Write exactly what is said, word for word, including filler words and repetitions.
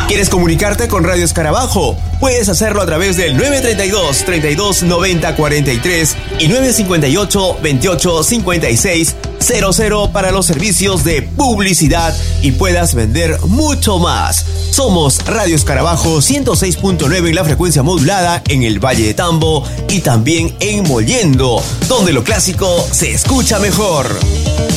¿Quieres comunicarte con Radio Escarabajo? Puedes hacerlo a través del nueve tres dos, treinta y dos, noventa, cuarenta y tres y nueve cinco ocho, veintiocho, cincuenta y seis, cero cero para los servicios de publicidad y puedas vender mucho más. Somos Radio Escarabajo ciento seis punto nueve en la frecuencia modulada en el Valle de Tambo y también en Mollendo, donde lo clásico se escucha mejor.